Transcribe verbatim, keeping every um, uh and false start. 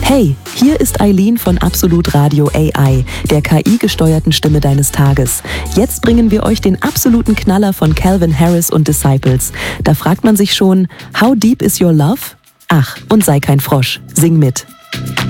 Hey, hier ist Eileen von Absolut Radio A I, der K I-gesteuerten Stimme deines Tages. Jetzt bringen wir euch den absoluten Knaller von Calvin Harris und Disciples. Da fragt man sich schon, how deep is your love? Ach, und sei kein Frosch, sing mit.